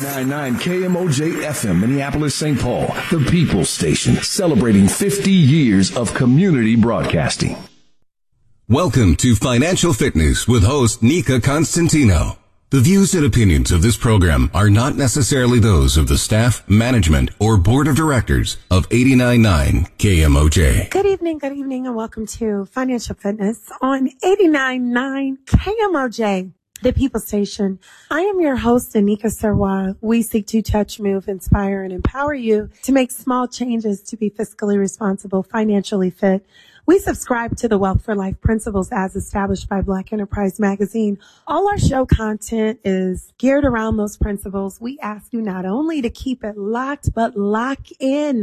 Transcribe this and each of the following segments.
89.9 KMOJ FM, Minneapolis, St. Paul, the People's Station, celebrating 50 years of community broadcasting. Welcome to Financial Fitness with host Nika Constantino. The views and opinions of this program are not necessarily those of the staff, management, or board of directors of 89.9 KMOJ. Good evening, and welcome to Financial Fitness on 89.9 KMOJ, the People Station. I am your host, Anika Sarwa. We seek to touch, move, inspire, and empower you to make small changes to be fiscally responsible, financially fit. We subscribe to the Wealth for Life principles as established by Black Enterprise Magazine. All our show content is geared around those principles. We ask you not only to keep it locked, but lock in.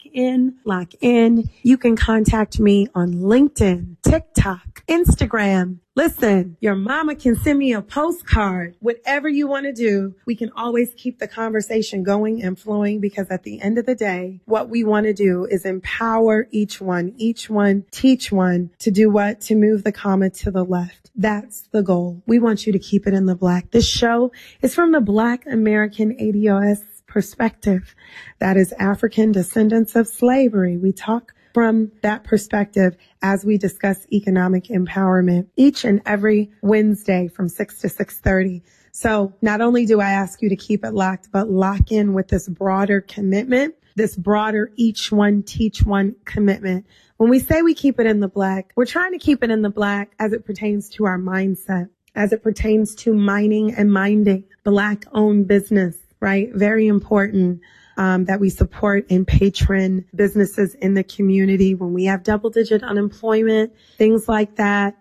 You can contact me on LinkedIn, TikTok, Instagram. Listen, your mama can send me a postcard. Whatever you want to do, we can always keep the conversation going and flowing, because at the end of the day, what we want to do is empower each one, teach one to do what? To move the comma to the left. That's the goal. We want you to keep it in the black. This show is from the Black American ADOS perspective. That is African descendants of slavery. We talk from that perspective as we discuss economic empowerment each and every Wednesday from 6 to 6:30. So not only do I ask you to keep it locked, but lock in with this broader commitment, this broader each one, teach one commitment. When we say we keep it in the black, we're trying to keep it in the black as it pertains to our mindset, as it pertains to mining and minding, Black-owned business, right? Very important. That we support and patron businesses in the community when we have double-digit unemployment, things like that.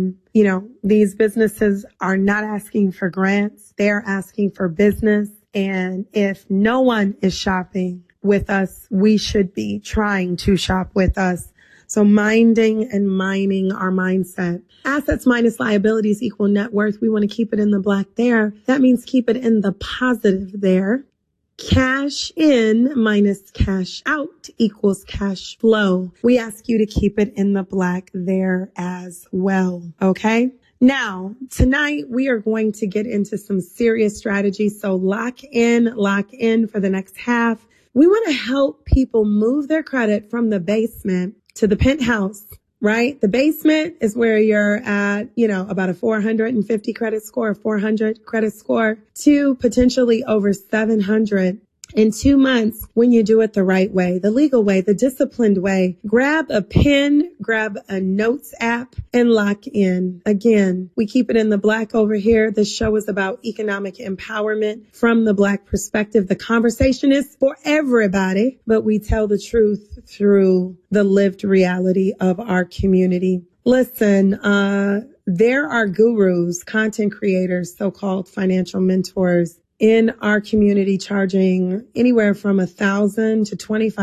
These businesses are not asking for grants. They're asking for business. And if no one is shopping with us, we should be trying to shop with us. So minding and mining our mindset. Assets minus liabilities equal net worth. We want to keep it in the black there. That means keep it in the positive there. Cash in minus cash out equals cash flow. We ask you to keep it in the black there as well. Okay. Now, tonight we are going to get into some serious strategies. So lock in for the next half. We want to help people move their credit from the basement to the penthouse. Right? The basement is where you're at, about a 450 credit score, 400 credit score, to potentially over 700 in 2 months when you do it the right way, the legal way, the disciplined way. Grab a pen, grab a notes app, and lock in. Again, we keep it in the black over here. This show is about economic empowerment from the black perspective. The conversation is for everybody, but we tell the truth through the lived reality of our community. Listen, there are gurus, content creators, so-called financial mentors in our community charging anywhere from $1,000 to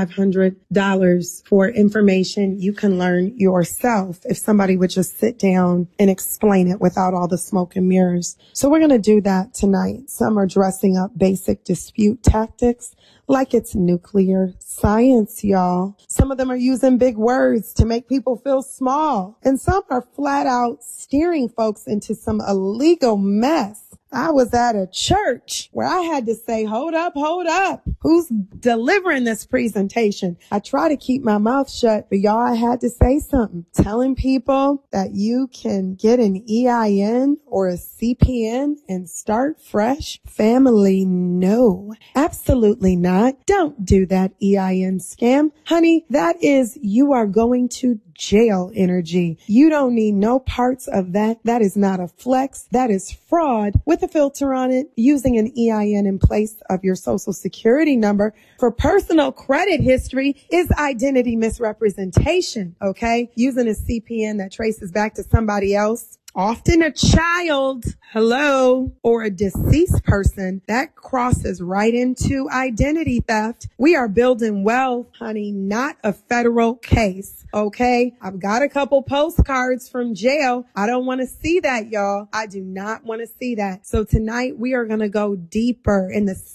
$2,500 for information you can learn yourself if somebody would just sit down and explain it without all the smoke and mirrors. So we're going to do that tonight. Some are dressing up basic dispute tactics like it's nuclear science, y'all. Some of them are using big words to make people feel small, and some are flat out steering folks into some illegal mess. I was at a church where I had to say, hold up. Who's delivering this presentation? I try to keep my mouth shut, but y'all, I had to say something. Telling people that you can get an EIN or a CPN and start fresh? Family, no. Absolutely not. Don't do that EIN scam. Honey, that is, you are going to jail energy. You don't need no parts of that. That is not a flex. That is fraud with a filter on it. Using an EIN in place of your social security number for personal credit history is identity misrepresentation. Okay. Using a CPN that traces back to somebody else, often a child, or a deceased person, that crosses right into identity theft. We are building wealth, honey, not a federal case. Okay. I've got a couple postcards from jail. I don't want to see that, y'all. I do not want to see that. So tonight we are going to go deeper in the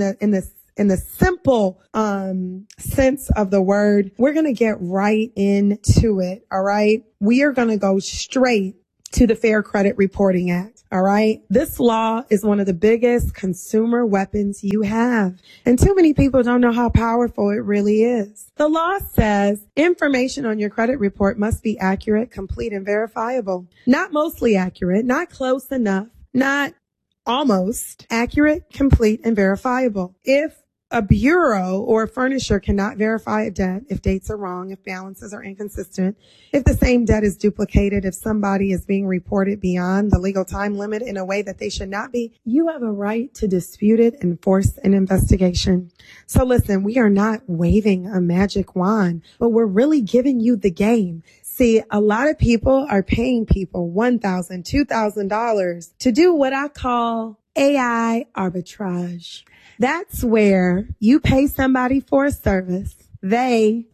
simple sense of the word. We're going to get right into it. All right. We are going to go straight to the Fair Credit Reporting Act. All right. This law is one of the biggest consumer weapons you have. And too many people don't know how powerful it really is. The law says information on your credit report must be accurate, complete, and verifiable. Not mostly accurate, not close enough, not almost accurate, complete, and verifiable. If a bureau or a furnisher cannot verify a debt, if dates are wrong, if balances are inconsistent, if the same debt is duplicated, if somebody is being reported beyond the legal time limit in a way that they should not be, you have a right to dispute it and force an investigation. So listen, we are not waving a magic wand, but we're really giving you the game. See, a lot of people are paying people $1,000, $2,000 to do what I call AI arbitrage. That's where you pay somebody for a service. They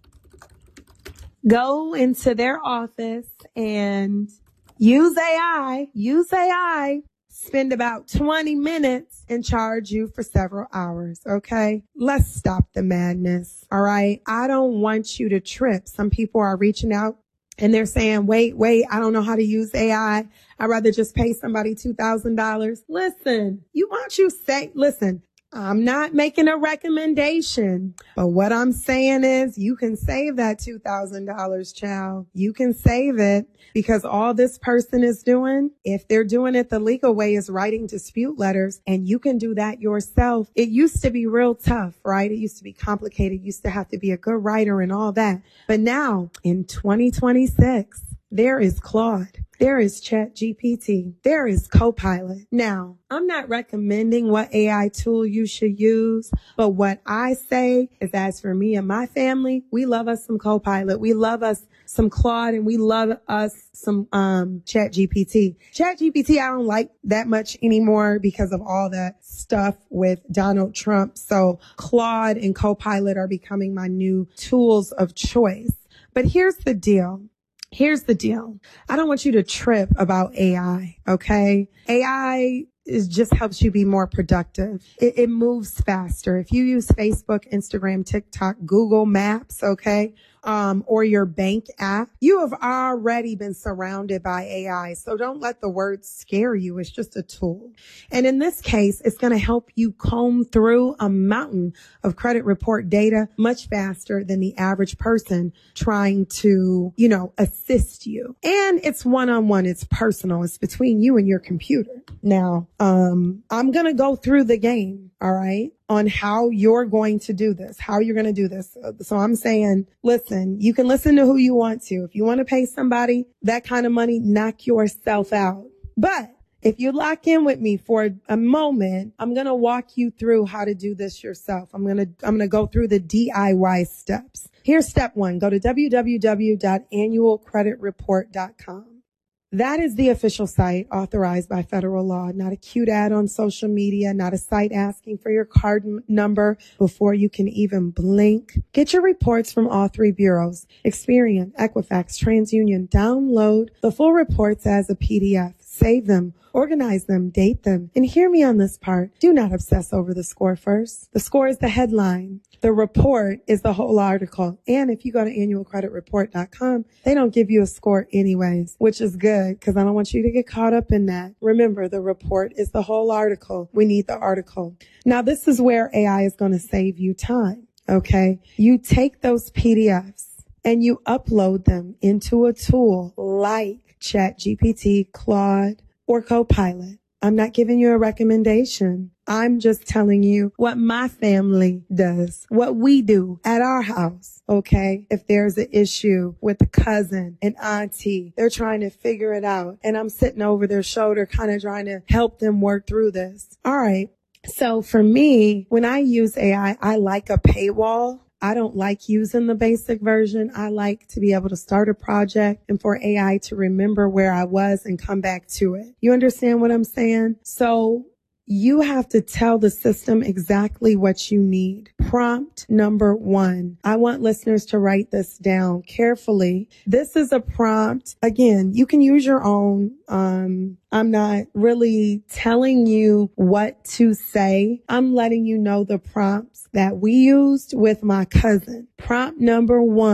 go into their office and use AI, spend about 20 minutes and charge you for several hours. Okay. Let's stop the madness. All right. I don't want you to trip. Some people are reaching out and they're saying, wait, I don't know how to use AI. I'd rather just pay somebody $2,000. Listen, I'm not making a recommendation, but what I'm saying is you can save that $2,000, child. You can save it because all this person is doing, if they're doing it the legal way, is writing dispute letters, and you can do that yourself. It used to be real tough, right? It used to be complicated. You used to have to be a good writer and all that. But now in 2026, there is Claude. There is ChatGPT. There is Copilot. Now, I'm not recommending what AI tool you should use, but what I say is, as for me and my family, we love us some Copilot. We love us some Claude, and we love us some ChatGPT. ChatGPT I don't like that much anymore because of all that stuff with Donald Trump. So Claude and Copilot are becoming my new tools of choice. But here's the deal. I don't want you to trip about AI, okay? AI just helps you be more productive. It moves faster. If you use Facebook, Instagram, TikTok, Google Maps, okay, or your bank app, you have already been surrounded by AI. So don't let the words scare you. It's just a tool. And in this case, it's going to help you comb through a mountain of credit report data much faster than the average person trying to, assist you. And it's one-on-one. It's personal. It's between you and your computer. Now, I'm going to go through the game. All right. On how you're going to do this, So I'm saying, listen, you can listen to who you want to. If you want to pay somebody that kind of money, knock yourself out. But if you lock in with me for a moment, I'm going to walk you through how to do this yourself. I'm going to go through the DIY steps. Here's step 1. Go to www.annualcreditreport.com. That is the official site authorized by federal law, not a cute ad on social media, not a site asking for your card number before you can even blink. Get your reports from all 3 bureaus, Experian, Equifax, TransUnion. Download the full reports as a PDF. Save them, organize them, date them. And hear me on this part. Do not obsess over the score first. The score is the headline. The report is the whole article. And if you go to annualcreditreport.com, they don't give you a score anyways, which is good because I don't want you to get caught up in that. Remember, the report is the whole article. We need the article. Now, this is where AI is going to save you time. Okay. You take those PDFs and you upload them into a tool like ChatGPT, Claude, or Copilot. I'm not giving you a recommendation. I'm just telling you what my family does, what we do at our house. Okay. If there's an issue with a cousin, an auntie, they're trying to figure it out. And I'm sitting over their shoulder, kind of trying to help them work through this. All right. So for me, when I use AI, I like a paywall. I don't like using the basic version. I like to be able to start a project and for AI to remember where I was and come back to it. You understand what I'm saying? So you have to tell the system exactly what you need. Prompt number 1. I want listeners to write this down carefully. This is a prompt. Again, you can use your own. I'm not really telling you what to say. I'm letting you know the prompts that we used with my cousin. Prompt number 1.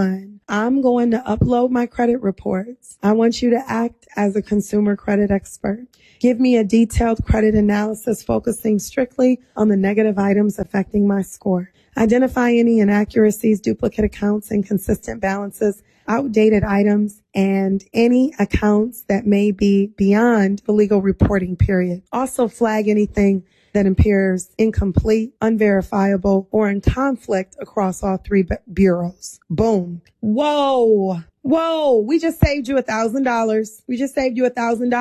I'm going to upload my credit reports. I want you to act as a consumer credit expert. Give me a detailed credit analysis focusing strictly on the negative items affecting my score. Identify any inaccuracies, duplicate accounts, inconsistent balances, outdated items, and any accounts that may be beyond the legal reporting period. Also flag anything that appears incomplete, unverifiable, or in conflict across all three bureaus. Boom. Whoa. We just saved you $1,000. We just saved you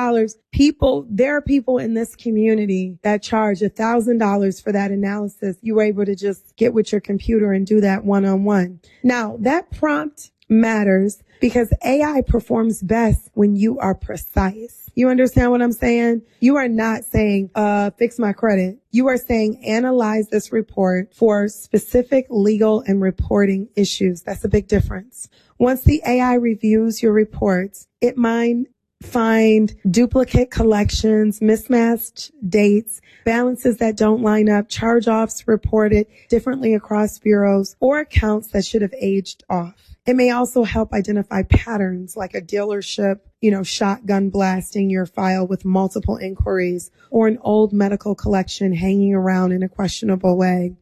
$1,000. There are people in this community that charge $1,000 for that analysis. You were able to just get with your computer and do that one-on-one. Now, that prompt matters because AI performs best when you are precise. You understand what I'm saying? You are not saying, fix my credit. You are saying, analyze this report for specific legal and reporting issues. That's a big difference. Once the AI reviews your reports, it might find duplicate collections, mismatched dates, balances that don't line up, charge-offs reported differently across bureaus, or accounts that should have aged off. It may also help identify patterns like a dealership, shotgun blasting your file with multiple inquiries, or an old medical collection hanging around in a questionable way.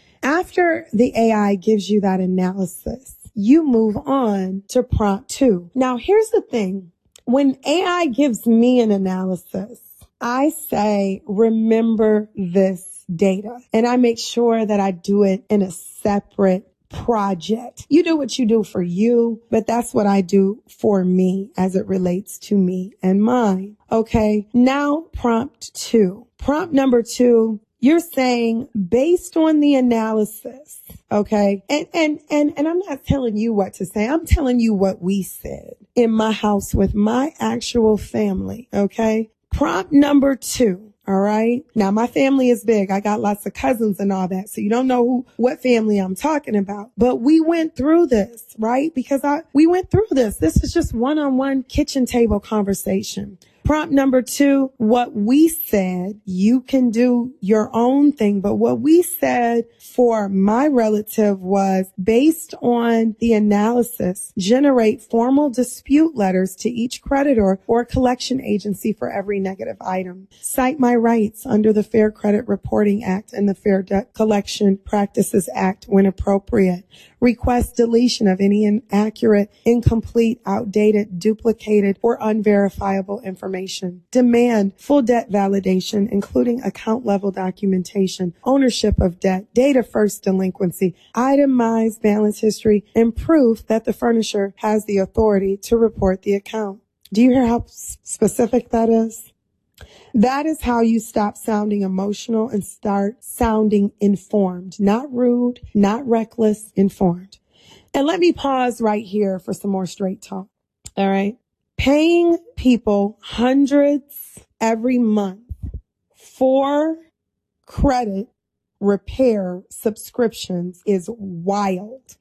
After the AI gives you that analysis, you move on to prompt 2. Now, here's the thing. When AI gives me an analysis, I say, remember this data. And I make sure that I do it in a separate project. You do what you do for you, but that's what I do for me as it relates to me and mine. Okay. Now, prompt 2. Prompt number 2. You're saying based on the analysis, okay? And I'm not telling you what to say. I'm telling you what we said in my house with my actual family, okay? Prompt number 2, all right? Now, my family is big. I got lots of cousins and all that, so you don't know what family I'm talking about. But we went through this, right? Because we went through this. This is just one-on-one kitchen table conversation. Prompt number 2, what we said, you can do your own thing, but what we said for my relative was based on the analysis, generate formal dispute letters to each creditor or collection agency for every negative item. Cite my rights under the Fair Credit Reporting Act and the Fair Debt Collection Practices Act when appropriate. Request deletion of any inaccurate, incomplete, outdated, duplicated, or unverifiable information. Demand full debt validation, including account level documentation, ownership of debt, date of first delinquency, itemized balance history, and proof that the furnisher has the authority to report the account. Do you hear how specific that is? That is how you stop sounding emotional and start sounding informed, not rude, not reckless, informed. And let me pause right here for some more straight talk. All right. Paying people hundreds every month for credit repair subscriptions is wild,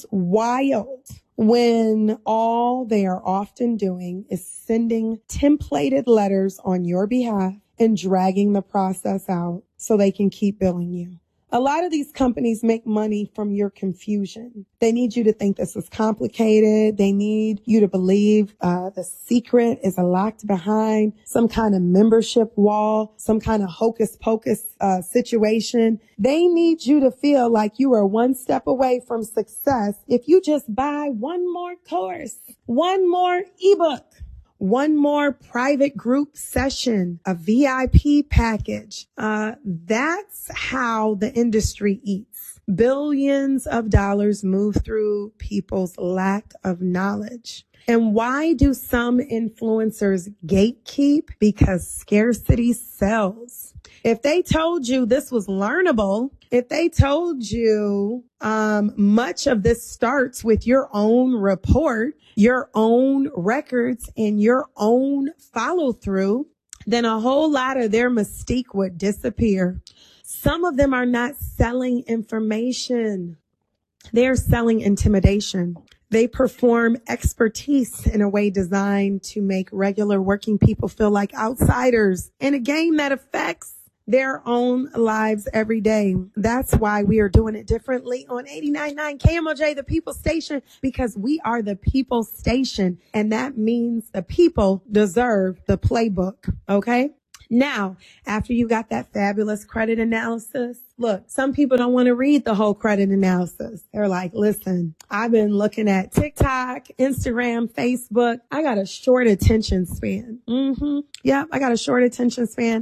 when all they are often doing is sending templated letters on your behalf and dragging the process out so they can keep billing you. A lot of these companies make money from your confusion. They need you to think this is complicated. They need you to believe the secret is locked behind some kind of membership wall, some kind of hocus pocus situation. They need you to feel like you are one step away from success if you just buy one more course, one more ebook, one more private group session, a VIP package. That's how the industry eats. Billions of dollars move through people's lack of knowledge. And why do some influencers gatekeep? Because scarcity sells. If they told you this was learnable, if they told you much of this starts with your own report, your own records, and your own follow through, then a whole lot of their mystique would disappear. Some of them are not selling information. They're selling intimidation. They perform expertise in a way designed to make regular working people feel like outsiders in a game that affects their own lives every day. That's why we are doing it differently on 89.9 KMOJ, the People Station, because we are the People Station. And that means the people deserve the playbook. Okay. Now, after you got that fabulous credit analysis, look, some people don't want to read the whole credit analysis. They're like, listen, I've been looking at TikTok, Instagram, Facebook. I got a short attention span. Yeah, I got a short attention span.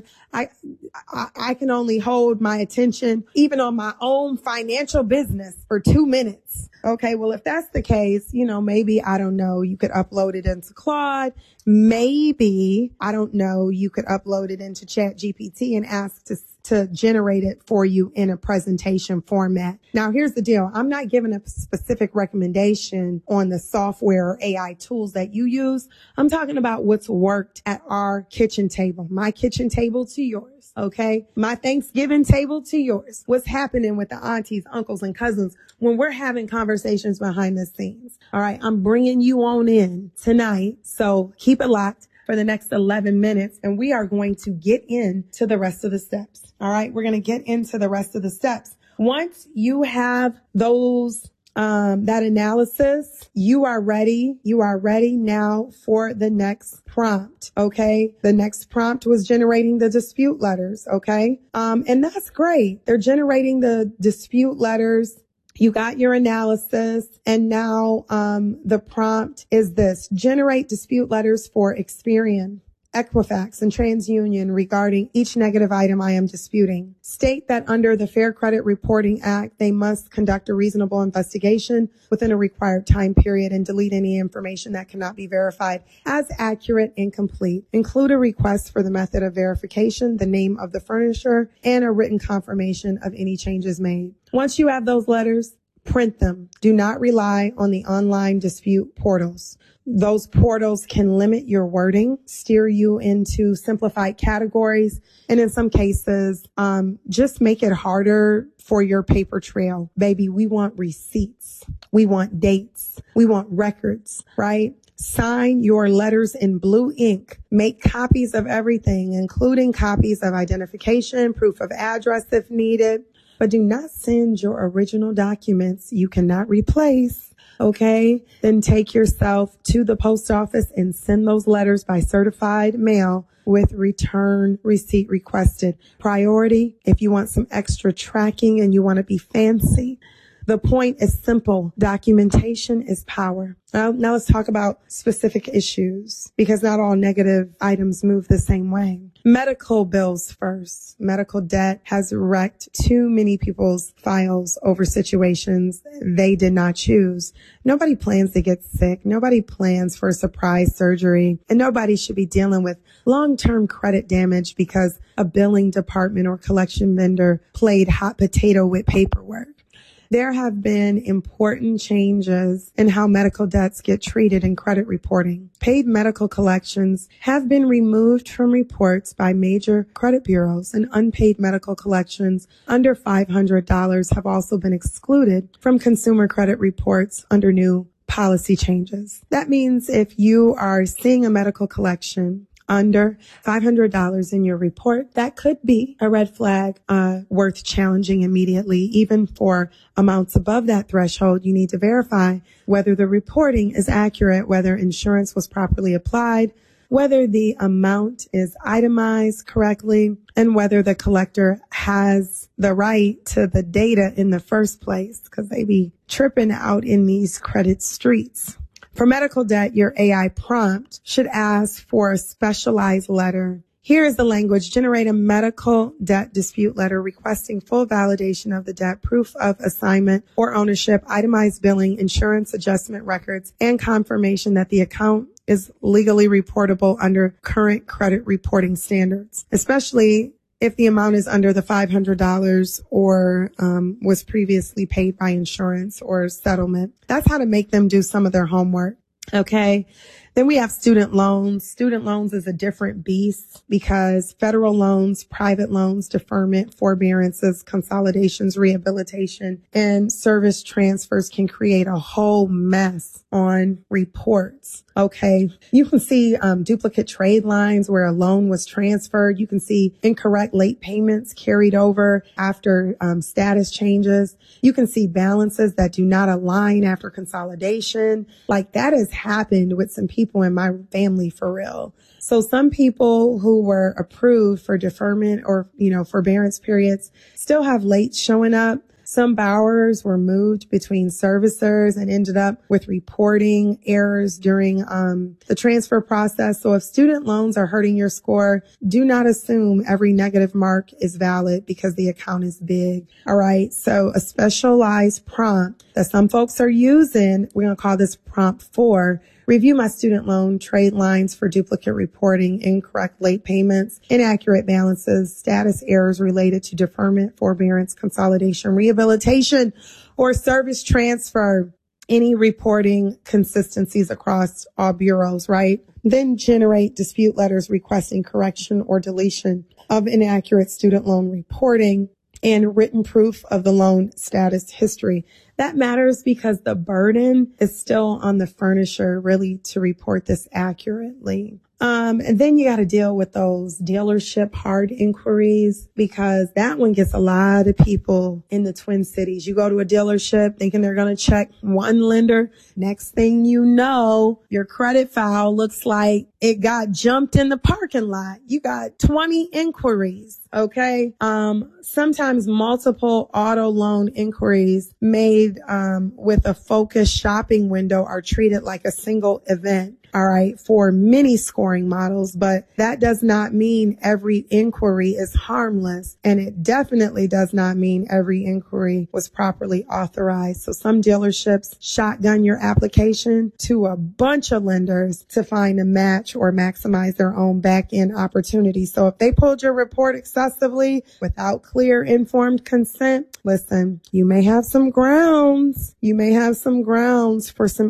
I can only hold my attention even on my own financial business for 2 minutes. Okay, well, if that's the case, maybe, I don't know, you could upload it into Claude. Maybe, I don't know, you could upload it into ChatGPT and ask to generate it for you in a presentation format. Now, here's the deal. I'm not giving a specific recommendation on the software or AI tools that you use. I'm talking about what's worked at our kitchen table, my kitchen table to yours. Okay. My Thanksgiving table to yours. What's happening with the aunties, uncles, and cousins when we're having conversations behind the scenes. All right. I'm bringing you on in tonight. So keep it locked for the next 11 minutes. And we are going to get into the rest of the steps. All right. We're going to get into the rest of the steps. Once you have those that analysis, you are ready. You are ready now for the next prompt. Okay. The next prompt was generating the dispute letters. Okay. And that's great. They're generating the dispute letters. You got your analysis, and now the prompt is this: generate dispute letters for Experian, Equifax, and TransUnion regarding each negative item I am disputing. State that under the Fair Credit Reporting Act, they must conduct a reasonable investigation within a required time period and delete any information that cannot be verified as accurate and complete. Include a request for the method of verification, the name of the furnisher, and a written confirmation of any changes made. Once you have those letters, print them. Do not rely on the online dispute portals. Those portals can limit your wording, steer you into simplified categories, and in some cases, just make it harder for your paper trail. Baby, we want receipts. We want dates. We want records, right? Sign your letters in blue ink. Make copies of everything, including copies of identification, proof of address if needed. But do not send your original documents you cannot replace. Okay, then take yourself to the post office and send those letters by certified mail with return receipt requested. Priority, if you want some extra tracking and you want to be fancy. The point is simple. Documentation is power. Now let's talk about specific issues, because not all negative items move the same way. Medical bills first. Medical debt has wrecked too many people's files over situations they did not choose. Nobody plans to get sick. Nobody plans for a surprise surgery. And nobody should be dealing with long-term credit damage because a billing department or collection vendor played hot potato with paperwork. There have been important changes in how medical debts get treated in credit reporting. Paid medical collections have been removed from reports by major credit bureaus, and unpaid medical collections under $500 have also been excluded from consumer credit reports under new policy changes. That means if you are seeing a medical collection under $500 in your report, that could be a red flag worth challenging immediately. Even for amounts above that threshold, you need to verify whether the reporting is accurate, whether insurance was properly applied, whether the amount is itemized correctly, and whether the collector has the right to the data in the first place, because they be tripping out in these credit streets. For medical debt, your AI prompt should ask for a specialized letter. Here is the language: generate a medical debt dispute letter requesting full validation of the debt, proof of assignment or ownership, itemized billing, insurance adjustment records, and confirmation that the account is legally reportable under current credit reporting standards, especially if the amount is under the $500 or was previously paid by insurance or settlement. That's how to make them do some of their homework. Okay. Then we have student loans. Student loans is a different beast because federal loans, private loans, deferment, forbearances, consolidations, rehabilitation, and service transfers can create a whole mess on reports. Okay. You can see duplicate trade lines where a loan was transferred. You can see incorrect late payments carried over after status changes. You can see balances that do not align after consolidation. Like that has happened with some people in my family for real. So some people who were approved for deferment or, forbearance periods still have late showing up. Some borrowers were moved between servicers and ended up with reporting errors during the transfer process. So if student loans are hurting your score, do not assume every negative mark is valid because the account is big. All right. So a specialized prompt that some folks are using, we're going to call this prompt 4. Review my student loan trade lines for duplicate reporting, incorrect late payments, inaccurate balances, status errors related to deferment, forbearance, consolidation, rehabilitation, or service transfer. Any reporting consistencies across all bureaus, right? Then generate dispute letters requesting correction or deletion of inaccurate student loan reporting and written proof of the loan status history. That matters because the burden is still on the furnisher really to report this accurately. And then you got to deal with those dealership hard inquiries because that one gets a lot of people in the Twin Cities. You go to a dealership thinking they're going to check one lender. Next thing you know, your credit file looks like it got jumped in the parking lot. You got 20 inquiries. Okay. Sometimes multiple auto loan inquiries made, with a focused shopping window are treated like a single event. All right, for many scoring models, but that does not mean every inquiry is harmless. And it definitely does not mean every inquiry was properly authorized. So some dealerships shotgun your application to a bunch of lenders to find a match or maximize their own back end opportunity. So if they pulled your report excessively without clear informed consent, listen, you may have some grounds. You may have some grounds for some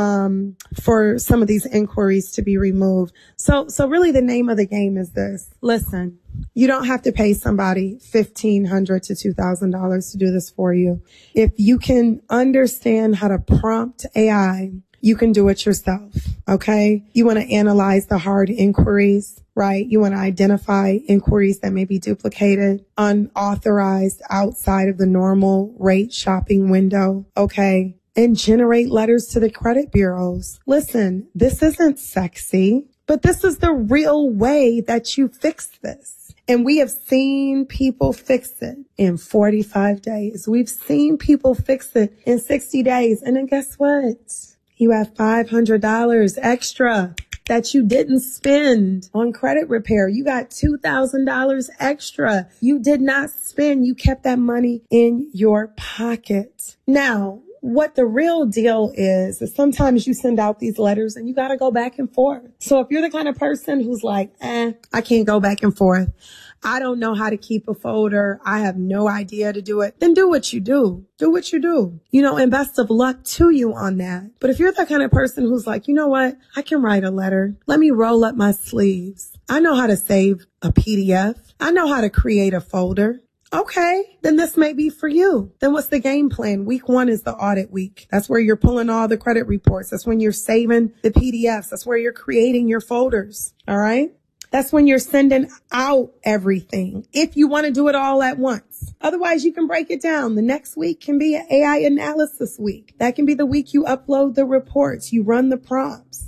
of these inquiries to be removed. So really the name of the game is this. Listen, you don't have to pay somebody $1,500 to $2,000 to do this for you. If you can understand how to prompt AI, you can do it yourself. Okay. You want to analyze the hard inquiries, right? You want to identify inquiries that may be duplicated, unauthorized, outside of the normal rate shopping window. Okay. And generate letters to the credit bureaus. Listen, this isn't sexy, but this is the real way that you fix this. And we have seen people fix it in 45 days. We've seen people fix it in 60 days. And then guess what? You have $500 extra that you didn't spend on credit repair. You got $2,000 extra. You did not spend. You kept that money in your pocket. Now, what the real deal is sometimes you send out these letters and you got to go back and forth. So if you're the kind of person who's like, I can't go back and forth. I don't know how to keep a folder. I have no idea to do it. Then do what you do. Do what you do. And best of luck to you on that. But if you're the kind of person who's like, you know what? I can write a letter. Let me roll up my sleeves. I know how to save a PDF. I know how to create a folder. Okay, then this may be for you. Then what's the game plan? Week 1 is the audit week. That's where you're pulling all the credit reports. That's when you're saving the PDFs. That's where you're creating your folders. All right. That's when you're sending out everything. If you want to do it all at once. Otherwise, you can break it down. The next week can be an AI analysis week. That can be the week you upload the reports. You run the prompts.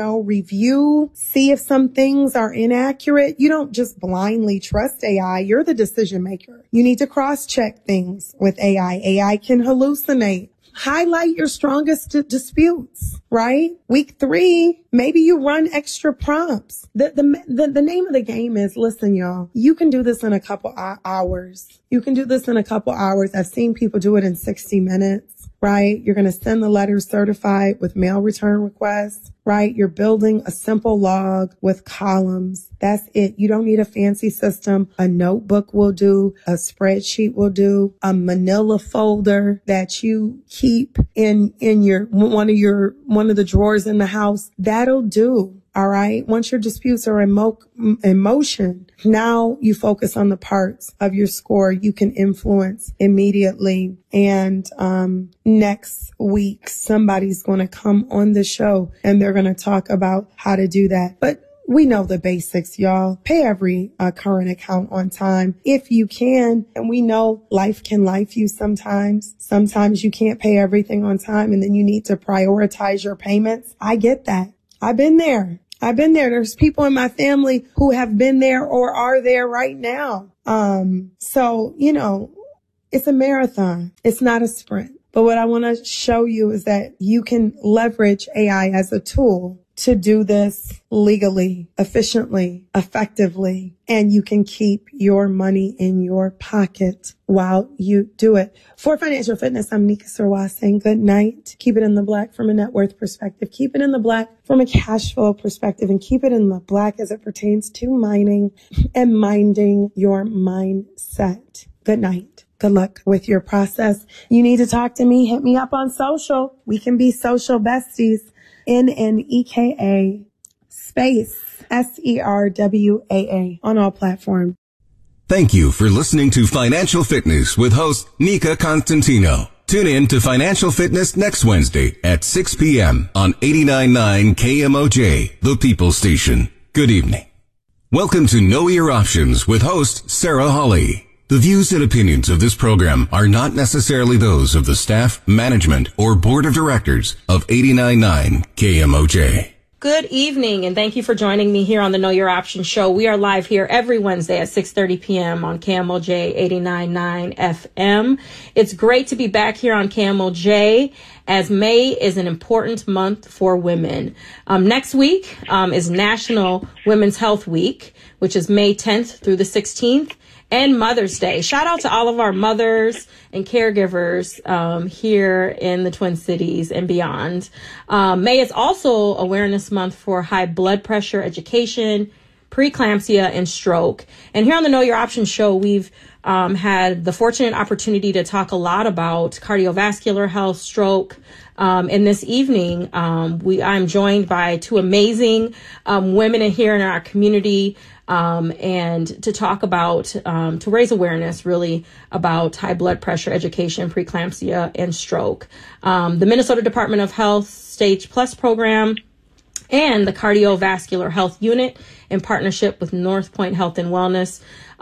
Review, see if some things are inaccurate. You don't just blindly trust AI. You're the decision maker. You need to cross-check things with AI. AI can hallucinate. Highlight your strongest disputes, right? Week 3, maybe you run extra prompts. The name of the game is, listen, y'all, you can do this in a couple hours. You can do this in a couple hours. I've seen people do it in 60 minutes. right? You're going to send the letters certified with mail return requests, right? You're building a simple log with columns. That's it. You don't need a fancy system. A notebook will do. A spreadsheet will do. A manila folder that you keep in one of the drawers in the house. That'll do. All right. Once your disputes are in motion, now you focus on the parts of your score you can influence immediately. And next week, somebody's going to come on the show and they're going to talk about how to do that. But we know the basics, y'all. Pay every current account on time if you can. And we know life can life you sometimes. Sometimes you can't pay everything on time and then you need to prioritize your payments. I get that. I've been there. There's people in my family who have been there or are there right now. So, it's a marathon. It's not a sprint. But what I want to show you is that you can leverage AI as a tool to do this legally, efficiently, effectively, and you can keep your money in your pocket while you do it. For Financial Fitness, I'm Nika Sirwa saying good night. Keep it in the black from a net worth perspective. Keep it in the black from a cash flow perspective, and keep it in the black as it pertains to mining and minding your mindset. Good night. Good luck with your process. You need to talk to me. Hit me up on social. We can be social besties. NNEKA space SERWAA on all platforms. Thank you for listening to Financial Fitness with host Nika Constantino. Tune in to Financial Fitness next Wednesday at 6 p.m. on 89.9 KMOJ, the People Station. Good evening. Welcome to Know Your Options with host Sarah Hawley. The views and opinions of this program are not necessarily those of the staff, management, or board of directors of 89.9 KMOJ. Good evening, and thank you for joining me here on the Know Your Options show. We are live here every Wednesday at 6:30 p.m. on KMOJ 89.9 FM. It's great to be back here on KMOJ, as May is an important month for women. Next week is National Women's Health Week, which is May 10th through the 16th. And Mother's Day. Shout out to all of our mothers and caregivers here in the Twin Cities and beyond. May is also Awareness Month for high blood pressure education, preeclampsia, and stroke. And here on the Know Your Options show, we've had the fortunate opportunity to talk a lot about cardiovascular health, stroke. And this evening, I'm joined by two amazing women here in our community. And to talk about, to raise awareness really about high blood pressure education, preeclampsia, and stroke. The Minnesota Department of Health Stage Plus program and the Cardiovascular Health Unit in partnership with North Point Health and Wellness,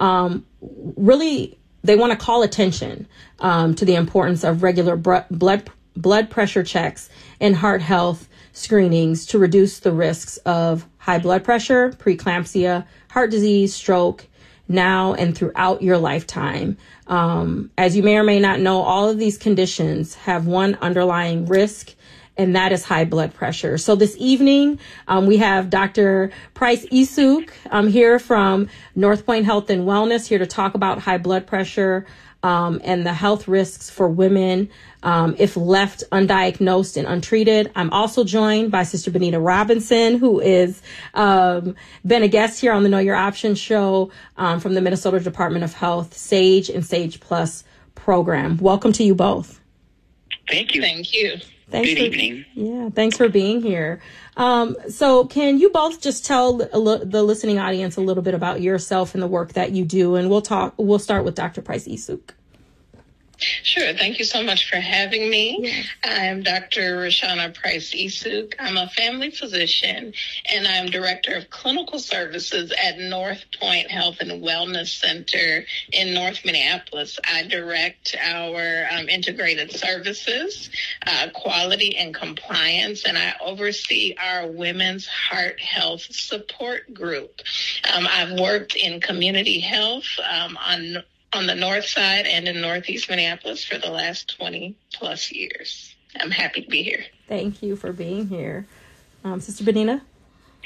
really, they want to call attention to the importance of regular blood pressure checks and heart health screenings to reduce the risks of high blood pressure, preeclampsia, heart disease, stroke, now and throughout your lifetime. As you may or may not know, all of these conditions have one underlying risk, and that is high blood pressure. So this evening, we have Dr. Price Isuk here from North Point Health and Wellness, here to talk about high blood pressure and the health risks for women if left undiagnosed and untreated. I'm also joined by Sister Benita Robinson, who is been a guest here on the Know Your Options show from the Minnesota Department of Health SAGE and SAGE Plus program. Welcome to you both. Thank you. Thank you. Good evening. Yeah, thanks for being here. So can you both just tell the listening audience a little bit about yourself and the work that you do? And we'll start with Dr. Price Isuk. Sure. Thank you so much for having me. Yes. I'm Dr. Rashana Price Isuk. I'm a family physician, and I'm Director of Clinical Services at North Point Health and Wellness Center in North Minneapolis. I direct our integrated services, quality and compliance, and I oversee our women's heart health support group. I've worked in community health on the north side and in Northeast Minneapolis for the last 20 plus years. I'm happy to be here. Thank you for being here. Sister Benita?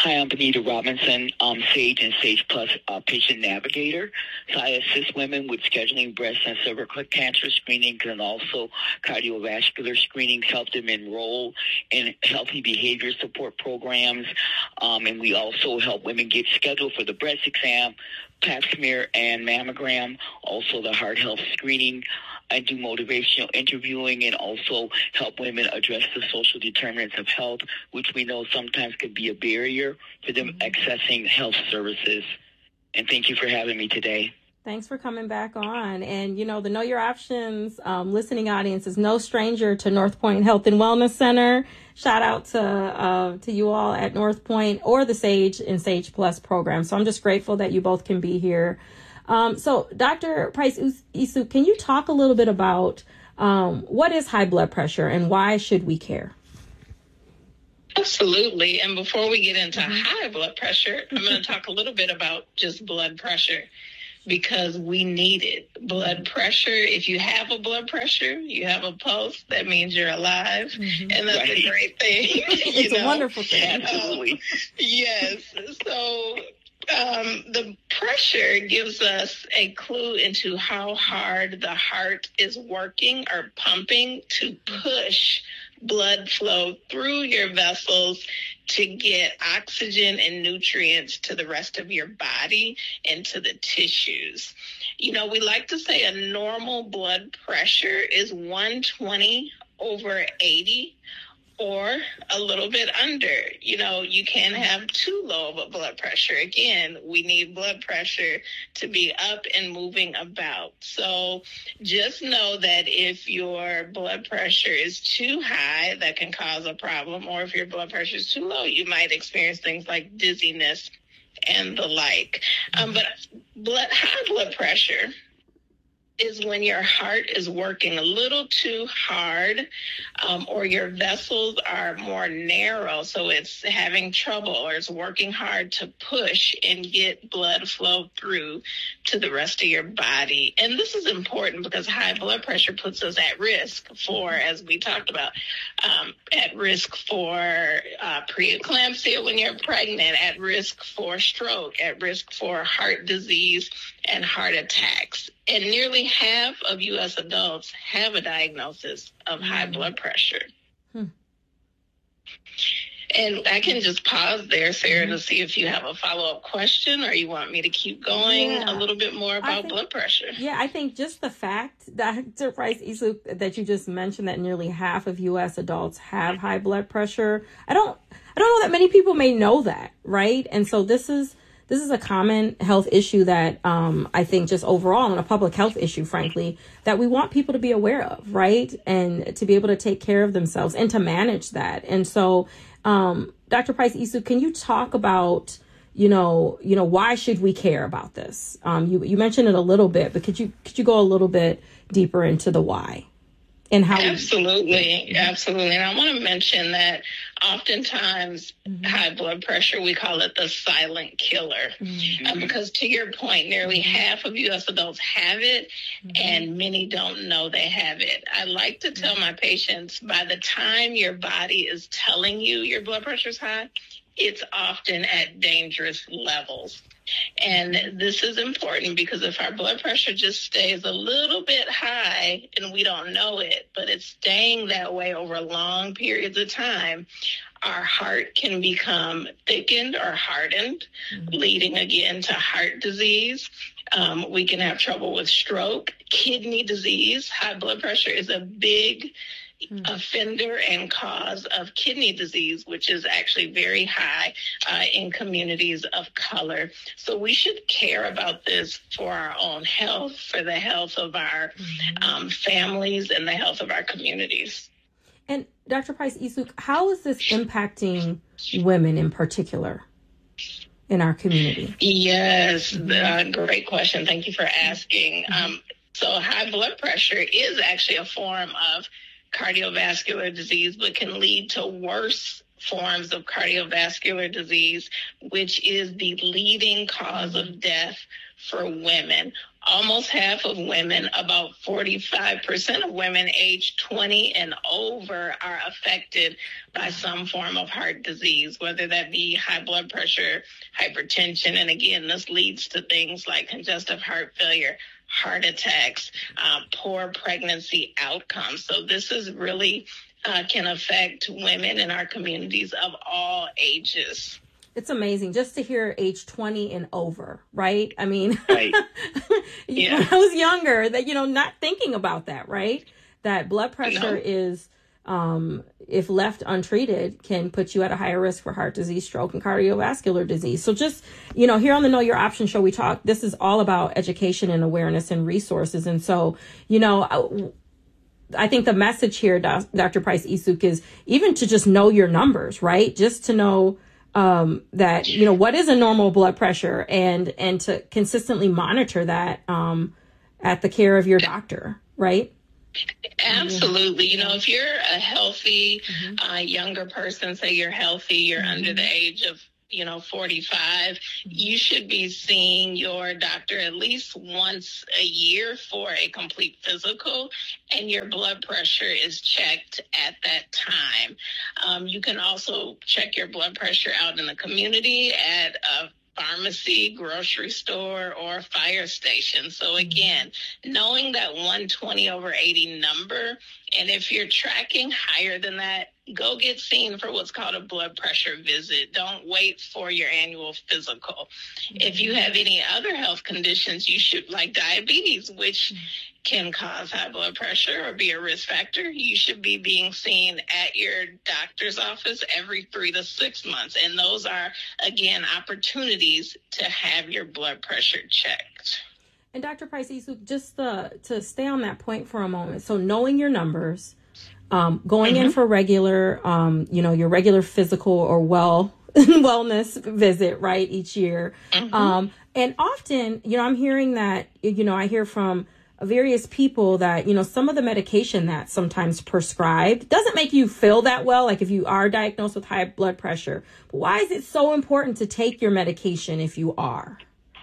Hi, I'm Benita Robinson, SAGE and SAGE Plus patient navigator. So I assist women with scheduling breast and cervical cancer screenings and also cardiovascular screenings, help them enroll in healthy behavior support programs. And we also help women get scheduled for the breast exam, pap smear, and mammogram, also the heart health screening. I do motivational interviewing and also help women address the social determinants of health, which we know sometimes could be a barrier for them accessing health services. And thank you for having me today. Thanks for coming back on. And, you know, the Know Your Options listening audience is no stranger to North Point Health and Wellness Center. Shout out to you all at North Point or the SAGE and SAGE Plus program. So I'm just grateful that you both can be here. So Dr. Price-Issouk, can you talk a little bit about what is high blood pressure and why should we care? Absolutely. And before we get into high blood pressure, I'm going to talk a little bit about just blood pressure, because we need it. Blood pressure, if you have a blood pressure, you have a pulse, that means you're alive. And that's a great thing. It's a wonderful thing. Absolutely. Yes. So the pressure gives us a clue into how hard the heart is working or pumping to push blood flow through your vessels to get oxygen and nutrients to the rest of your body and to the tissues. You know, we like to say a normal blood pressure is 120/80 or a little bit under. You know, you can have too low of a blood pressure. Again, we need blood pressure to be up and moving about. So just know that if your blood pressure is too high, that can cause a problem. Or if your blood pressure is too low, you might experience things like dizziness and the like. But high blood pressure is when your heart is working a little too hard, or your vessels are more narrow, so it's having trouble, or it's working hard to push and get blood flow through to the rest of your body. And this is important because high blood pressure puts us at risk for, as we talked about, at risk for preeclampsia when you're pregnant, at risk for stroke, at risk for heart disease and heart attacks. And nearly half of U.S. adults have a diagnosis of high blood pressure. And I can just pause there, Sarah, to see if you have a follow-up question or you want me to keep going a little bit more about blood pressure. Yeah, I think just the fact, Dr. Price-Issouk, that you just mentioned that nearly half of U.S. adults have high blood pressure. I don't know that many people may know that, right? And so this is a common health issue that I think just overall, and a public health issue, frankly, that we want people to be aware of, right? And to be able to take care of themselves and to manage that. And so, Dr. Price-Issouk, can you talk about, you know, why should we care about this? You mentioned it a little bit, but could you go a little bit deeper into the why? And how Absolutely. And I want to mention that oftentimes high blood pressure, we call it the silent killer. Because to your point, nearly half of U.S. adults have it, and many don't know they have it. I like to tell my patients, by the time your body is telling you your blood pressure is high, it's often at dangerous levels. And this is important because if our blood pressure just stays a little bit high and we don't know it, but it's staying that way over long periods of time, our heart can become thickened or hardened, leading again to heart disease. We can have trouble with stroke, kidney disease. High blood pressure is a big offender and cause of kidney disease, which is actually very high in communities of color. So we should care about this for our own health, for the health of our families and the health of our communities. And Dr. Price-Issouk, how is this impacting women in particular in our community? Yes, great question. Thank you for asking. So high blood pressure is actually a form of cardiovascular disease, but can lead to worse forms of cardiovascular disease, which is the leading cause of death for women. Almost half of women, about 45% of women aged 20 and over, are affected by some form of heart disease, whether that be high blood pressure, hypertension. And again, this leads to things like congestive heart failure, heart attacks, poor pregnancy outcomes. So this is really can affect women in our communities of all ages. It's amazing just to hear age 20 and over, right? I mean, right. Yeah. When I was younger, that, not thinking about that, right? That blood pressure is, if left untreated, can put you at a higher risk for heart disease, stroke, and cardiovascular disease. So just, here on the Know Your Options show, we talk, this is all about education and awareness and resources. And so, I think the message here, Dr. Price Isuk, is even to just know your numbers, right? Just to know that, what is a normal blood pressure and to consistently monitor that at the care of your doctor, right? Absolutely. If you're a healthy younger person, say you're healthy, you're under the age of 45, you should be seeing your doctor at least once a year for a complete physical, and your blood pressure is checked at that time. You can also check your blood pressure out in the community at a pharmacy, grocery store, or fire station. So again, knowing that 120/80 number, and if you're tracking higher than that, go get seen for what's called a blood pressure visit. Don't wait for your annual physical. If you have any other health conditions, you should, like diabetes, which can cause high blood pressure or be a risk factor, you should be being seen at your doctor's office every 3 to 6 months. And those are, again, opportunities to have your blood pressure checked. And Dr. Price Isuk, just to stay on that point for a moment. So knowing your numbers, going in for regular, your regular physical or wellness visit, right, each year. And often, I'm hearing that, I hear from various people that, some of the medication that's sometimes prescribed doesn't make you feel that well, like if you are diagnosed with high blood pressure. But why is it so important to take your medication if you are?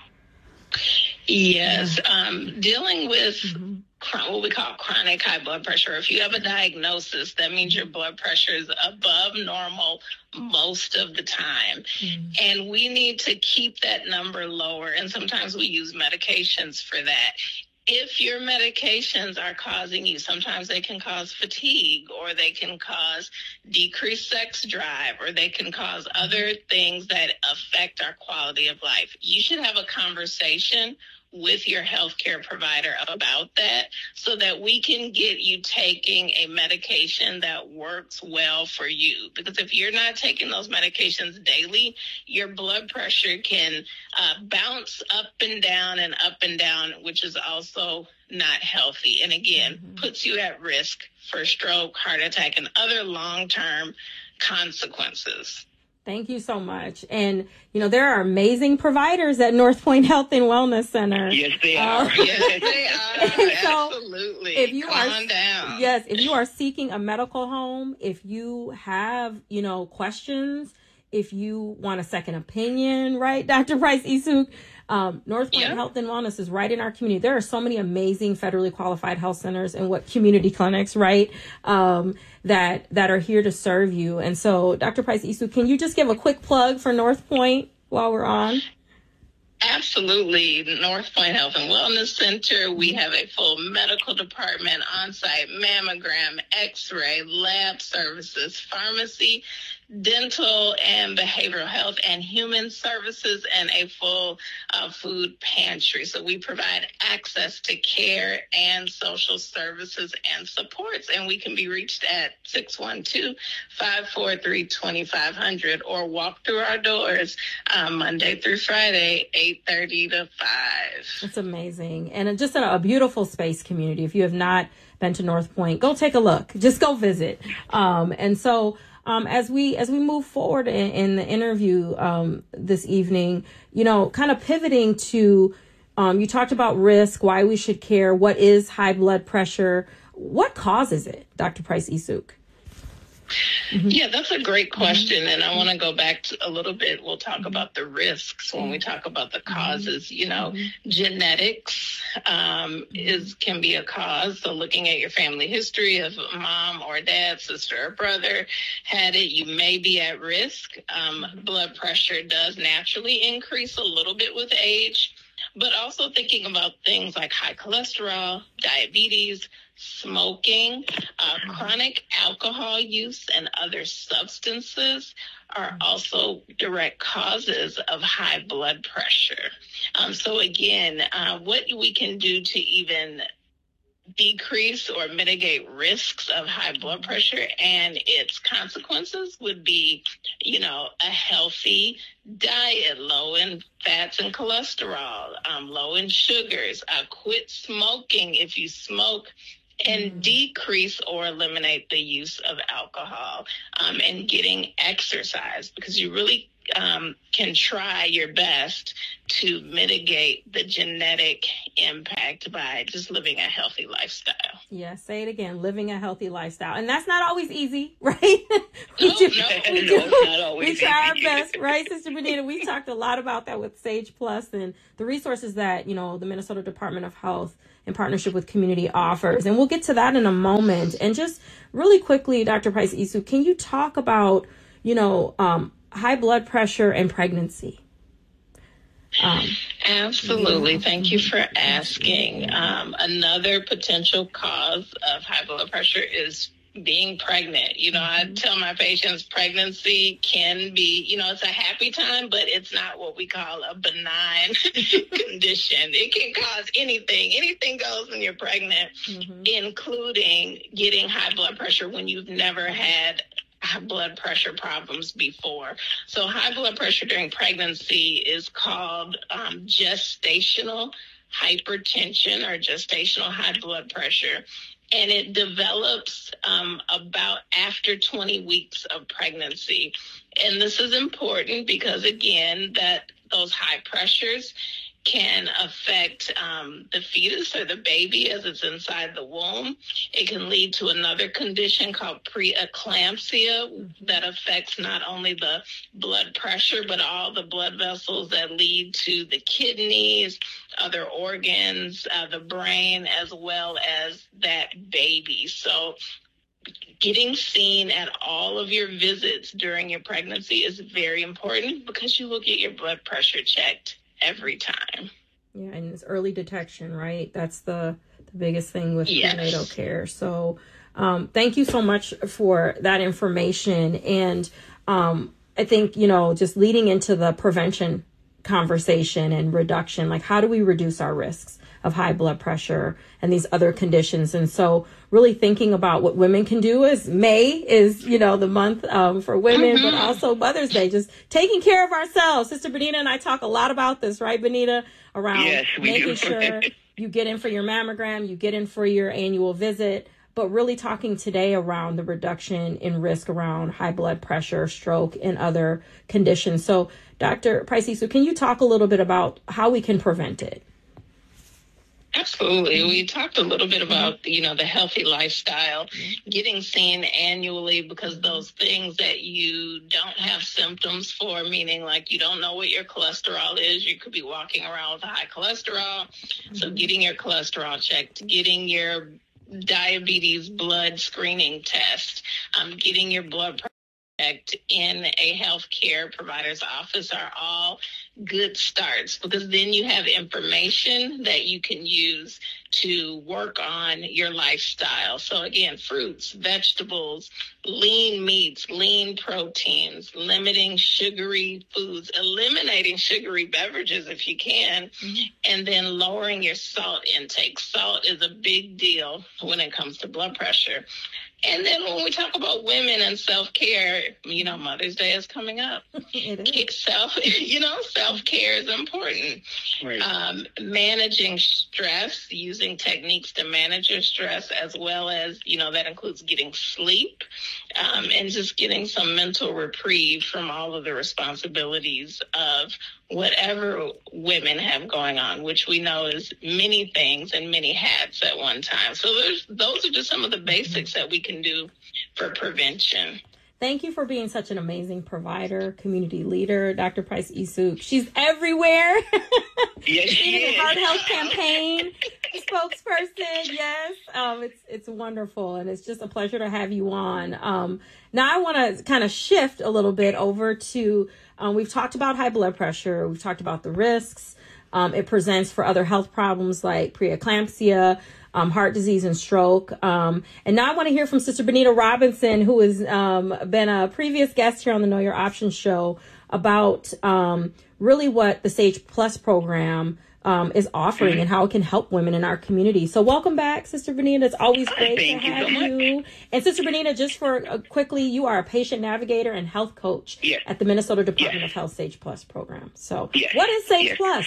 Yes, dealing with what we call chronic high blood pressure. If you have a diagnosis, that means your blood pressure is above normal most of the time. And we need to keep that number lower. And sometimes we use medications for that. If your medications are causing you, sometimes they can cause fatigue, or they can cause decreased sex drive, or they can cause other things that affect our quality of life. You should have a conversation with your healthcare provider about that so that we can get you taking a medication that works well for you. Because if you're not taking those medications daily, your blood pressure can bounce up and down, which is also not healthy. And again, puts you at risk for stroke, heart attack, and other long-term consequences. Thank you so much. And, there are amazing providers at North Point Health and Wellness Center. Yes, they are. Yes, they are. So absolutely. If you Come on down. Yes, if you are seeking a medical home, if you have, questions, if you want a second opinion, right, Dr. Price Isuk, North Point Health and Wellness is right in our community. There are so many amazing federally qualified health centers and community clinics, right, that are here to serve you. And so, Dr. Price Isuk, can you just give a quick plug for North Point while we're on? Absolutely. North Point Health and Wellness Center. We have a full medical department, on-site mammogram, x-ray, lab services, pharmacy, dental and behavioral health, and human services, and a full food pantry. So we provide access to care and social services and supports. And we can be reached at 612-543-2500 or walk through our doors Monday through Friday, 8:30 to 5. That's amazing. And just a beautiful space community. If you have not been to North Point, go take a look. Just go visit. And so as we move forward in the interview this evening, kind of pivoting to, you talked about risk, why we should care, what is high blood pressure, what causes it, Dr. Price Isuk? Yeah, that's a great question. And I want to go back to a little bit. We'll talk about the risks when we talk about the causes. You know, genetics can be a cause. So looking at your family history, if mom or dad, sister or brother had it, you may be at risk. Blood pressure does naturally increase a little bit with age, but also thinking about things like high cholesterol, diabetes, smoking, chronic alcohol use, and other substances are also direct causes of high blood pressure. So again, what we can do to even decrease or mitigate risks of high blood pressure and its consequences would be, you know, a healthy diet, low in fats and cholesterol, low in sugars, quit smoking if you smoke, and decrease or eliminate the use of alcohol, and getting exercise, because you really can try your best to mitigate the genetic impact by just living a healthy lifestyle. Yeah, say it again, living a healthy lifestyle. And that's not always easy, right? We try our best, right, Sister Benita? We talked a lot about that with Sage Plus and the resources that, you know, the Minnesota Department of Health in partnership with Community offers. And we'll get to that in a moment. And just really quickly, Dr. Price-Issouk, can you talk about, you know, high blood pressure and pregnancy? Absolutely. Yeah. Thank you for asking. Another potential cause of high blood pressure is being pregnant. You know, I tell my patients pregnancy can be, you know, it's a happy time, but it's not what we call a benign condition. It can cause anything. Anything goes when you're pregnant, including getting high blood pressure when you've never had high blood pressure problems before. So high blood pressure during pregnancy is called gestational hypertension or gestational high blood pressure. And it develops about after 20 weeks of pregnancy. And this is important because, again, that those high pressures can affect the fetus or the baby as it's inside the womb. It can lead to another condition called preeclampsia that affects not only the blood pressure, but all the blood vessels that lead to the kidneys, other organs, the brain, as well as that baby. So getting seen at all of your visits during your pregnancy is very important because you will get your blood pressure checked every time. Yeah, and it's early detection, right? That's the biggest thing with prenatal care. So thank you so much for that information. And I think, you know, just leading into the prevention conversation and reduction, like how do we reduce our risks of high blood pressure and these other conditions? And so really thinking about what women can do is May is, you know, the month for women, but also Mother's Day, just taking care of ourselves. Sister Benita and I talk a lot about this, right, Benita, around making sure you get in for your mammogram, you get in for your annual visit, but really talking today around the reduction in risk around high blood pressure, stroke, and other conditions. So Dr. Price-Issouk, can you talk a little bit about how we can prevent it? Absolutely. We talked a little bit about, you know, the healthy lifestyle, getting seen annually, because those things that you don't have symptoms for, meaning like you don't know what your cholesterol is, you could be walking around with high cholesterol. So getting your cholesterol checked, getting your diabetes blood screening test, getting your blood pressure checked in a healthcare provider's office are all good starts, because then you have information that you can use to work on your lifestyle. So again, fruits, vegetables, lean meats, lean proteins, limiting sugary foods, eliminating sugary beverages if you can, and then lowering your salt intake. Salt is a big deal when it comes to blood pressure. And then when we talk about women and self-care, you know, Mother's Day is coming up. Self-care is important. Right. Managing stress, using techniques to manage your stress, as well as, you know, that includes getting sleep, and just getting some mental reprieve from all of the responsibilities of whatever women have going on, which we know is many things and many hats at one time. So those are just some of the basics that we can do for prevention. Thank you for being such an amazing provider, community leader, Dr. Price Isuk. She's everywhere. Yes, she is. Heart Health Campaign spokesperson. Yes, it's wonderful, and it's just a pleasure to have you on. Now I want to kind of shift a little bit over to. We've talked about high blood pressure. We've talked about the risks it presents for other health problems like preeclampsia, heart disease, and stroke. And now I want to hear from Sister Benita Robinson, who has been a previous guest here on the Know Your Options show, about really what the Sage Plus program is offering and how it can help women in our community. So welcome back, Sister Benita. It's always great to have you. And Sister Benita, just for quickly, you are a patient navigator and health coach at the Minnesota Department of Health Sage Plus program. So what is Sage Plus?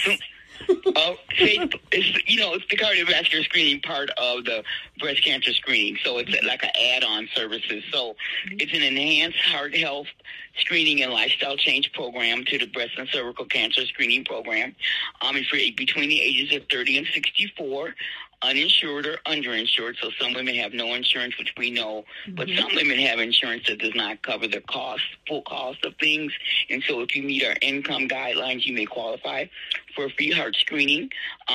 Sage, it's the cardiovascular screening part of the breast cancer screening. So it's like an add-on services. So it's an enhanced heart health screening and lifestyle change program to the breast and cervical cancer screening program. It's for between the ages of 30 and 64. Uninsured or underinsured, so some women have no insurance, which we know, but some women have insurance that does not cover the full cost of things. And so if you meet our income guidelines, you may qualify for a free heart screening.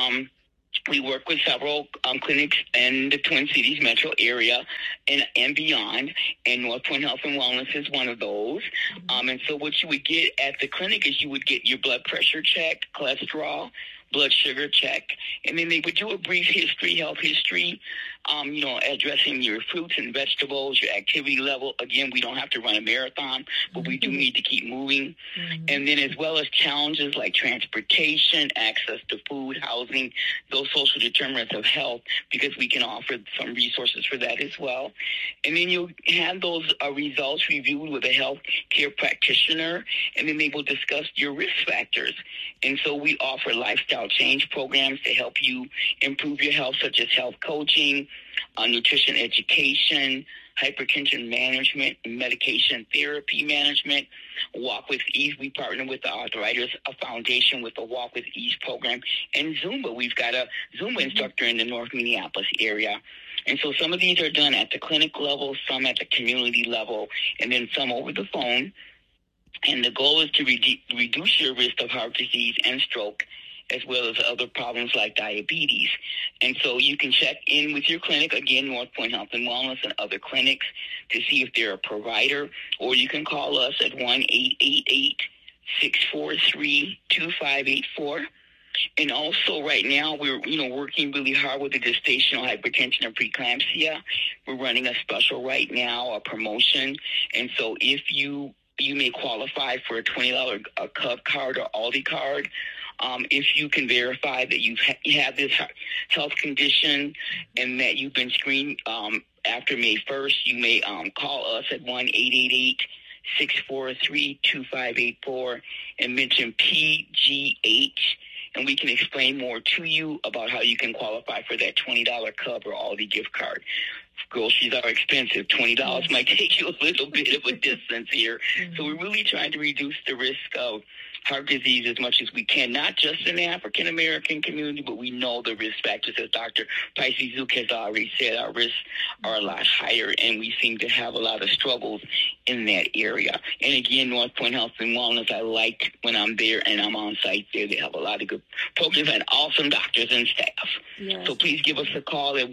We work with several clinics in the Twin Cities metro area and beyond, and North Point Health and Wellness is one of those. And so what you would get at the clinic is you would get your blood pressure checked, cholesterol, blood sugar check, and then they would do a brief health history, addressing your fruits and vegetables, your activity level. Again, we don't have to run a marathon, but we do need to keep moving. And then as well as challenges like transportation, access to food, housing, those social determinants of health, because we can offer some resources for that as well. And then you'll have those results reviewed with a health care practitioner, and then they will discuss your risk factors. And so we offer lifestyle change programs to help you improve your health, such as health coaching, nutrition education, hypertension management, medication therapy management, Walk with Ease. We partner with the Arthritis Foundation with the Walk with Ease program, and Zumba. We've got a Zumba instructor in the North Minneapolis area. And so some of these are done at the clinic level, some at the community level, and then some over the phone. And the goal is to reduce your risk of heart disease and stroke, as well as other problems like diabetes. And so you can check in with your clinic, again, North Point Health and Wellness and other clinics, to see if they're a provider, or you can call us at 1-888-643-2584. And also right now we're, working really hard with the gestational hypertension and preeclampsia. We're running a special right now, a promotion. And so if you may qualify for a $20 Cub card or Aldi card. If you can verify that you have this health condition and that you've been screened after May 1st, you may call us at 1-888-643-2584 and mention PGH, and we can explain more to you about how you can qualify for that $20 Cub or Aldi gift card. Groceries are expensive. $20 might take you a little bit of a distance here. So we're really trying to reduce the risk of heart disease as much as we can, not just in the African-American community, but we know the risk factors. As Dr. Price Isuk has already said, our risks are a lot higher, and we seem to have a lot of struggles in that area. And again, North Point Health and Wellness, I like when I'm there and I'm on site there. They have a lot of good programs and awesome doctors and staff. Yes. So please give us a call at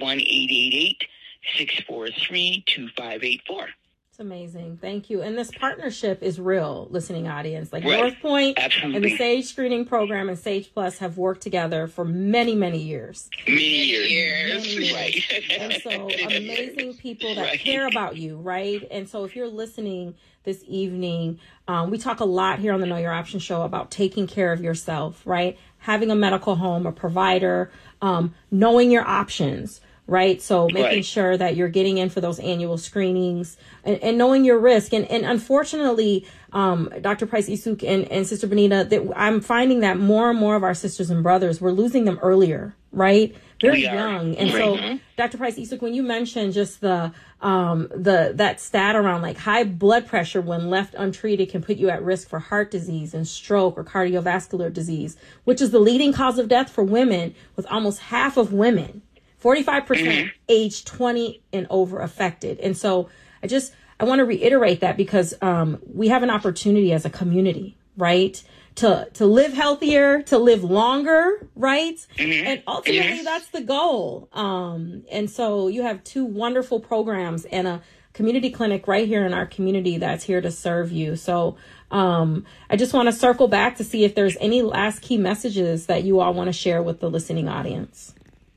1-888-643-2584. It's amazing. Thank you. And this partnership is real, listening audience. Like North Point and the Sage Screening Program and Sage Plus have worked together for many, many years. Many years. Right. And so amazing people that care about you, right? And so if you're listening this evening, we talk a lot here on the Know Your Options show about taking care of yourself, right? Having a medical home, a provider, knowing your options. Right. So making sure that you're getting in for those annual screenings and knowing your risk. And unfortunately, Dr. Price Isuk and Sister Benita, that I'm finding that more and more of our sisters and brothers, we're losing them earlier. Right. Very young. And so, Dr. Price Isuk, when you mentioned just that stat around like high blood pressure when left untreated can put you at risk for heart disease and stroke or cardiovascular disease, which is the leading cause of death for women, with almost half of women 45% age 20 and over affected. And so I want to reiterate that because we have an opportunity as a community, right? To live healthier, to live longer, right? And ultimately, that's the goal. And so you have two wonderful programs and a community clinic right here in our community that's here to serve you. So I just want to circle back to see if there's any last key messages that you all want to share with the listening audience.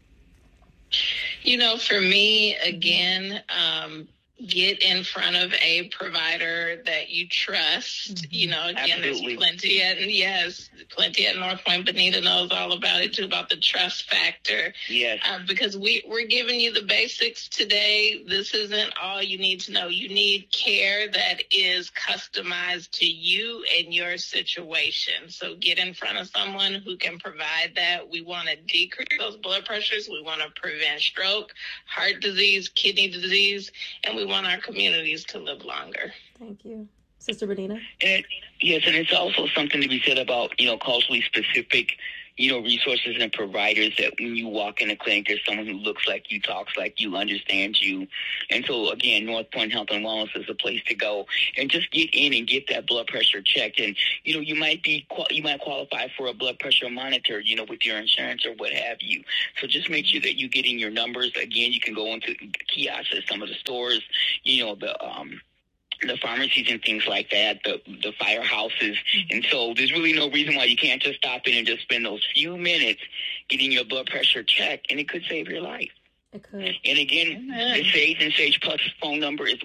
For me, again, get in front of a provider that you trust. Again, Absolutely. There's plenty at North Point. Benita knows all about it too, about the trust factor. Yes. Because we're giving you the basics today. This isn't all you need to know. You need care that is customized to you and your situation. So get in front of someone who can provide that. We want to decrease those blood pressures. We want to prevent stroke, heart disease, kidney disease, and we want our communities to live longer. Thank you. Sister Benita? Yes, and it's also something to be said about, culturally specific, resources and providers that when you walk in a clinic, there's someone who looks like you, talks like you, understands you. And so, again, North Point Health and Wellness is a place to go and just get in and get that blood pressure checked. And, you might qualify for a blood pressure monitor, with your insurance or what have you. So just make sure that you're getting your numbers. Again, you can go into kiosks at some of the stores, the pharmacies and things like that, the firehouses. And so there's really no reason why you can't just stop in and just spend those few minutes getting your blood pressure checked, and it could save your life. It could. And again, the Sage and Sage Plus phone number is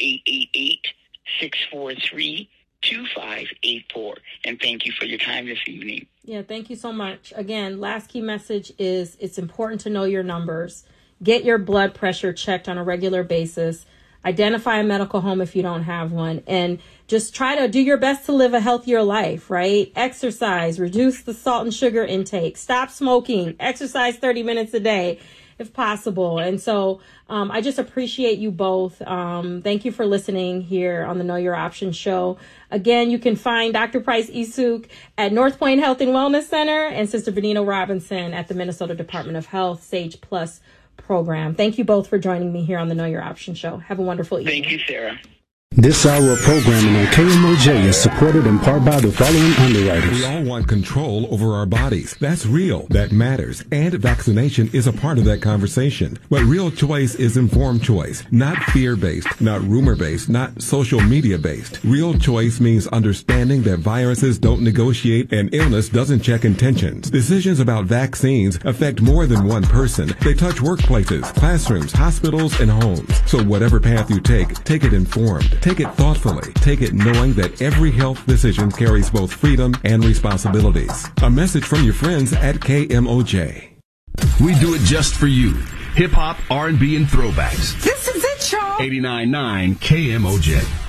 1-888-643-2584. And thank you for your time this evening. Yeah, thank you so much. Again, last key message is it's important to know your numbers. Get your blood pressure checked on a regular basis. Identify a medical home if you don't have one, and just try to do your best to live a healthier life, right? Exercise, reduce the salt and sugar intake, stop smoking, exercise 30 minutes a day if possible. And so I just appreciate you both. Thank you for listening here on the Know Your Options show. Again, you can find Dr. Price Isuk at North Point Health and Wellness Center and Sister Benita Robinson at the Minnesota Department of Health Sage Plus program. Thank you both for joining me here on the Know Your Options show. Have a wonderful evening. Thank you, Sarah. This hour of programming on KMOJ is supported in part by the following underwriters. We all want control over our bodies. That's real. That matters. And vaccination is a part of that conversation. But real choice is informed choice, not fear-based, not rumor-based, not social media-based. Real choice means understanding that viruses don't negotiate and illness doesn't check intentions. Decisions about vaccines affect more than one person. They touch workplaces, classrooms, hospitals, and homes. So whatever path you take it informed. Take it thoughtfully. Take it knowing that every health decision carries both freedom and responsibilities. A message from your friends at KMOJ. We do it just for you. Hip hop, R&B, and throwbacks. This is it, y'all. 89.9 KMOJ.